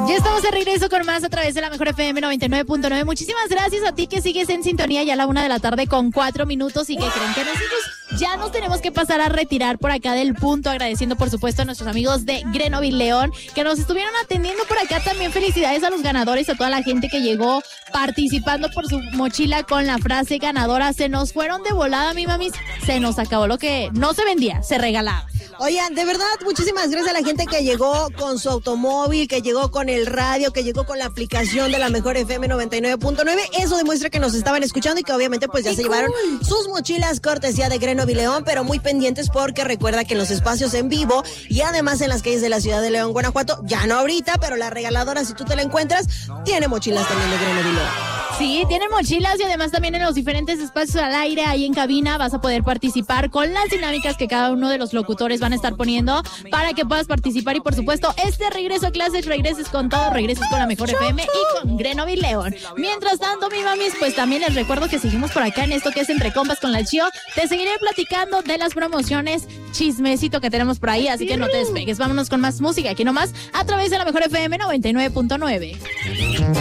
Ya estamos de regreso con más a través de la Mejor FM 99.9. Muchísimas gracias a ti que sigues en sintonía ya a la 1:00 con 4 minutos y que creen que nosotros ya nos tenemos que pasar a retirar por acá del punto, agradeciendo por supuesto a nuestros amigos de Grenoble León que nos estuvieron atendiendo por acá. También felicidades a los ganadores, a toda la gente que llegó participando por su mochila con la frase ganadora. Se nos fueron de volada, mi mamis, se nos acabó lo que no se vendía, se regalaba. Oigan, de verdad, muchísimas gracias a la gente que llegó con su automóvil, que llegó con el radio, que llegó con la aplicación de la Mejor FM 99.9. Eso demuestra que nos estaban escuchando y que obviamente pues ya se llevaron sus mochilas cortesía de Grenoble León, pero muy pendientes porque recuerda que en los espacios en vivo y además en las calles de la ciudad de León, Guanajuato, ya no ahorita, pero la regaladora, si tú te la encuentras, tiene mochilas también de Grenoble León. Sí, tienen mochilas y además también en los diferentes espacios al aire, ahí en cabina, vas a poder participar con las dinámicas que cada uno de los locutores van a estar poniendo para que puedas participar y por supuesto este regreso a clases, regreses con todo, regreses con la Mejor FM y con Grenoble León. Mientras tanto, mi mamis, pues también les recuerdo que seguimos por acá en esto que es Entre Compas con la Chio. Te seguiré platicando de las promociones, chismecito que tenemos por ahí, así que no te despegues. Vámonos con más música aquí nomás a través de la Mejor FM 99.9.